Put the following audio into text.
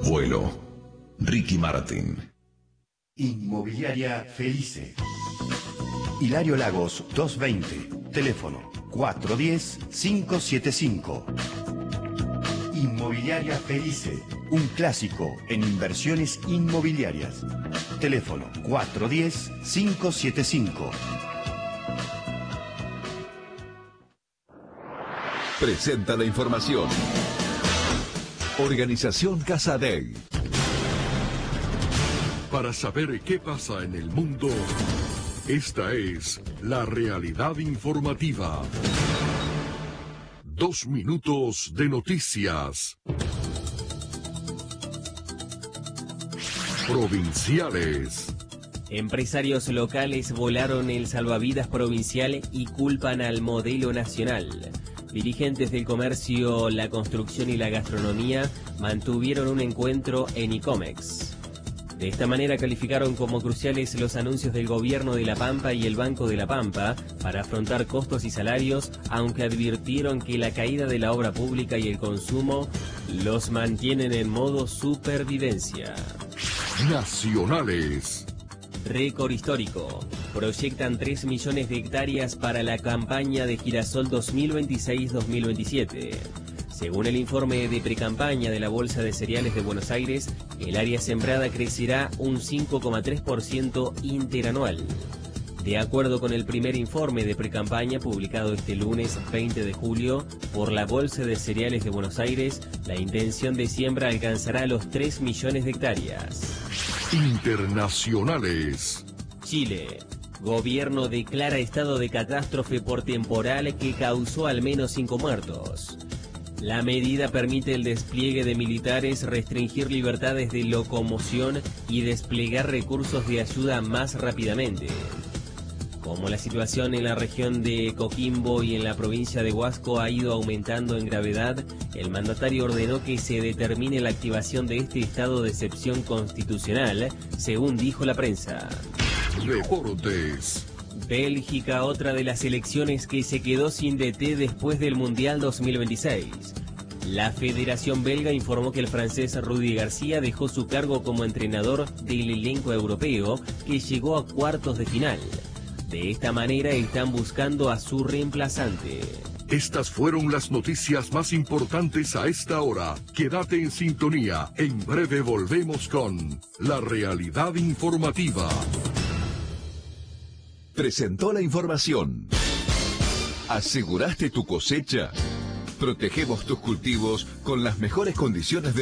Vuelo. Ricky Martin. Inmobiliaria Felice. Hilario Lagos 220. Teléfono 410-575. Inmobiliaria Felice. Un clásico en inversiones inmobiliarias. Teléfono 410-575. Presenta la información. Organización Casadei. Para saber qué pasa en el mundo, esta es la realidad informativa. 2 minutos de noticias. Provinciales. Empresarios locales volaron el salvavidas provincial y culpan al modelo nacional. Dirigentes del comercio, la construcción y la gastronomía mantuvieron un encuentro en ICOMEX. De esta manera calificaron como cruciales los anuncios del Gobierno de La Pampa y el Banco de La Pampa para afrontar costos y salarios, aunque advirtieron que la caída de la obra pública y el consumo los mantienen en modo supervivencia. Nacionales. Récord histórico. Proyectan 3 millones de hectáreas para la campaña de girasol 2026-2027. Según el informe de precampaña de la Bolsa de Cereales de Buenos Aires, el área sembrada crecerá un 5,3% interanual. De acuerdo con el primer informe de precampaña publicado este lunes 20 de julio por la Bolsa de Cereales de Buenos Aires, la intención de siembra alcanzará los 3 millones de hectáreas. Internacionales. Chile. Gobierno declara estado de catástrofe por temporal que causó al menos 5 muertos. La medida permite el despliegue de militares, restringir libertades de locomoción y desplegar recursos de ayuda más rápidamente. Como la situación en la región de Coquimbo y en la provincia de Huasco ha ido aumentando en gravedad, el mandatario ordenó que se determine la activación de este estado de excepción constitucional, según dijo la prensa. Deportes. Bélgica, otra de las selecciones que se quedó sin DT después del Mundial 2026. La Federación Belga informó que el francés Rudy García dejó su cargo como entrenador del elenco europeo, que llegó a cuartos de final. De esta manera están buscando a su reemplazante. Estas fueron las noticias más importantes a esta hora. Quédate en sintonía. En breve volvemos con la realidad informativa. Presentó la información. ¿Aseguraste tu cosecha? Protegemos tus cultivos con las mejores condiciones de